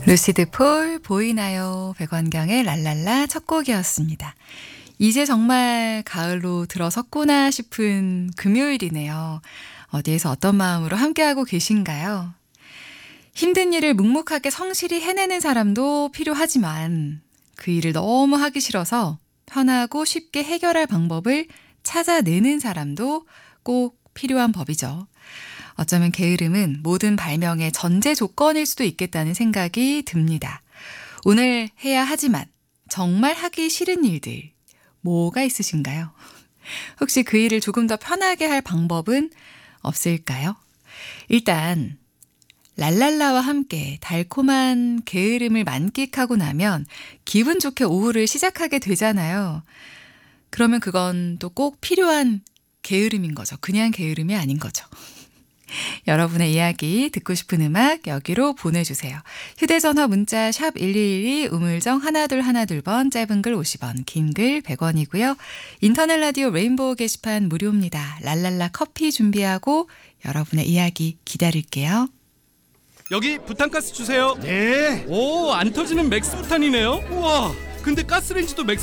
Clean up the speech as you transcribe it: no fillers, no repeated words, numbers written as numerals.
루시드 폴 보이나요? 백원경의 랄랄라 첫 곡이었습니다. 이제 정말 가을로 들어섰구나 싶은 금요일이네요. 어디에서 어떤 마음으로 함께하고 계신가요? 힘든 일을 묵묵하게 성실히 해내는 사람도 필요하지만 그 일을 너무 하기 싫어서 편하고 쉽게 해결할 방법을 찾아내는 사람도 꼭 필요한 법이죠. 어쩌면 게으름은 모든 발명의 전제 조건일 수도 있겠다는 생각이 듭니다. 오늘 해야 하지만 정말 하기 싫은 일들 뭐가 있으신가요? 혹시 그 일을 조금 더 편하게 할 방법은 없을까요? 일단 랄랄라와 함께 달콤한 게으름을 만끽하고 나면 기분 좋게 오후를 시작하게 되잖아요. 그러면 그건 또 꼭 필요한 게으름인 거죠. 그냥 게으름이 아닌 거죠. 여러분의 이야기 듣고 싶은 음악 여기로 보내주세요. 휴대전화 문자 샵 1212 우물정 1212번 짧은 글 50원 긴 글 100원이고요. 인터넷 라디오 레인보우 게시판 무료입니다. 랄랄라 커피 준비하고 여러분의 이야기 기다릴게요. 여기 부탄가스 주세요. 네. 오, 안 터지는 맥스부탄이네요. 우와, 근데 가스레인지도 맥스